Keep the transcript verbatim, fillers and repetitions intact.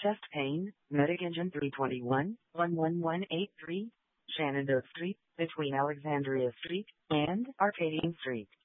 chest pain, Medic Engine three twenty-one, one one one eight three, Shenandoah Street, between Alexandria Street and Arcadian Street.